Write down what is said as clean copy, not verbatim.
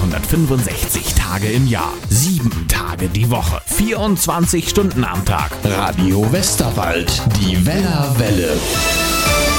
365 Tage im Jahr, 7 Tage die Woche, 24 Stunden am Tag. Radio Westerwald, die Wellerwelle.